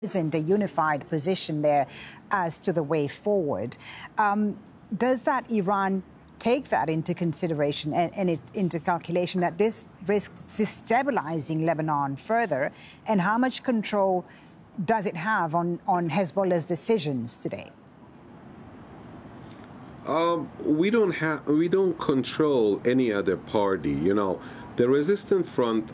isn't a unified position there as to the way forward. Does that Iran take that into consideration and into calculation that this risks destabilizing Lebanon further? And how much control does it have on Hezbollah's decisions today? We don't control any other party. The resistance front